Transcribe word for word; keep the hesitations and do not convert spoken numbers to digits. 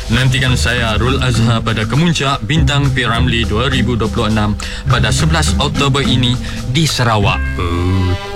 Nantikan saya Rul Azhar pada Kemuncak Bintang P Ramlee dua ribu dua puluh enam pada sebelas Oktober ini di Sarawak. Uh.